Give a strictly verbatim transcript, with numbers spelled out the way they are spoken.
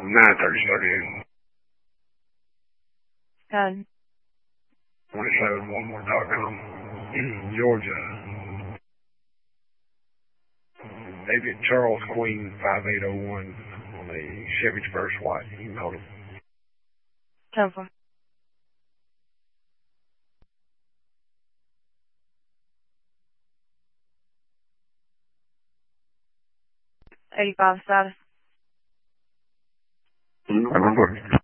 nine thirty started. Done. twenty-seven, one more dot com. Georgia. David Charles Queen, five eight oh one on the Chevy Traverse White. You can hold him. ten four. eighty-five status. Mm-hmm.